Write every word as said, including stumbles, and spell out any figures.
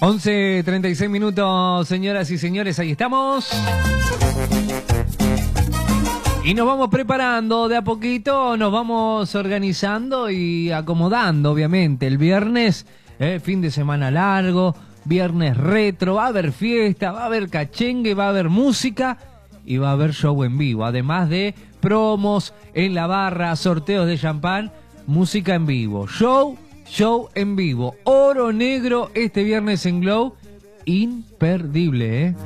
once treinta y seis minutos, señoras y señores, ahí estamos. Y nos vamos preparando de a poquito, nos vamos organizando y acomodando, obviamente. El viernes, eh, fin de semana largo, viernes retro, va a haber fiesta, va a haber cachengue, va a haber música y va a haber show en vivo. Además de promos en la barra, sorteos de champán, música en vivo. Show, show en vivo. Oro Negro este viernes en Glow, imperdible, ¿eh?